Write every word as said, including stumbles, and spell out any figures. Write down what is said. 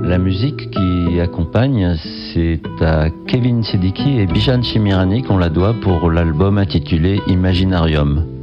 La musique qui accompagne, c'est à Kevin Siddiqui et Bijan Chimirani qu'on la doit pour l'album intitulé Imaginarium.